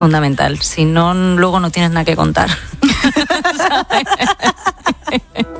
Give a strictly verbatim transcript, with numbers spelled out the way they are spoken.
Fundamental. Si no, luego no tienes nada que contar.